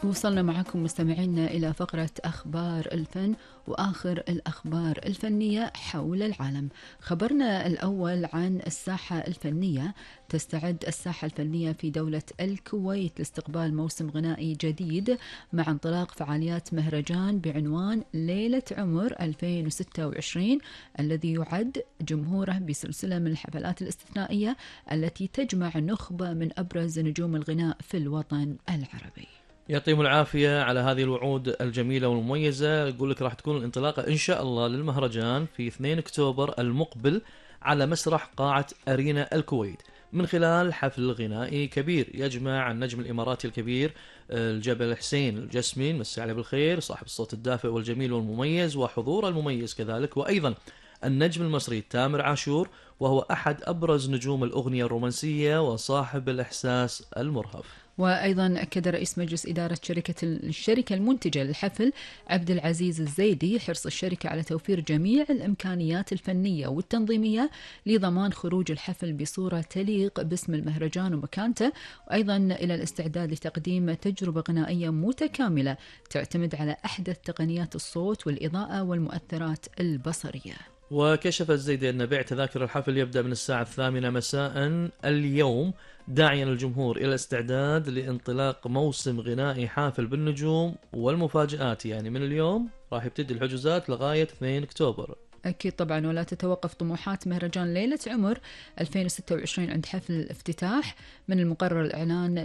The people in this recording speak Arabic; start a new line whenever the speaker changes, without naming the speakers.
وصلنا معكم مستمعينا إلى فقرة أخبار الفن وآخر الأخبار الفنية حول العالم. خبرنا الأول عن الساحة الفنية. تستعد الساحة الفنية في دولة الكويت لاستقبال موسم غنائي جديد مع انطلاق فعاليات مهرجان بعنوان ليلة عمر 2026 الذي يعد جمهوره بسلسلة من الحفلات الاستثنائية التي تجمع نخبة من أبرز نجوم الغناء في الوطن العربي.
يعطيهم العافية على هذه الوعود الجميلة والمميزة. يقول لك راح تكون الانطلاقة إن شاء الله للمهرجان في 2 أكتوبر المقبل على مسرح قاعة أرينا الكويت من خلال حفل غنائي كبير يجمع النجم الإماراتي الكبير الجبل حسين الجسمين، مسي عليه بالخير، صاحب الصوت الدافئ والجميل والمميز وحضور المميز كذلك، وأيضا النجم المصري تامر عاشور وهو أحد أبرز نجوم الأغنية الرومانسية وصاحب الإحساس المرهف.
وأيضا أكد رئيس مجلس إدارة الشركة المنتجة للحفل عبد العزيز الزيدي حرص الشركة على توفير جميع الإمكانيات الفنية والتنظيمية لضمان خروج الحفل بصورة تليق باسم المهرجان ومكانته، وأيضا إلى الاستعداد لتقديم تجربة غنائية متكاملة تعتمد على أحدث تقنيات الصوت والإضاءة والمؤثرات البصرية.
وكشف الزيدي أن بيع تذاكر الحفل يبدأ من الساعة 8 مساء اليوم، داعيا الجمهور إلى الاستعداد لانطلاق موسم غنائي حافل بالنجوم والمفاجآت. يعني من اليوم راح يبتدي الحجوزات لغاية 2 أكتوبر.
أكيد طبعا، ولا تتوقف طموحات مهرجان ليلة عمر 2026 عند حفل الافتتاح. من المقرر الإعلان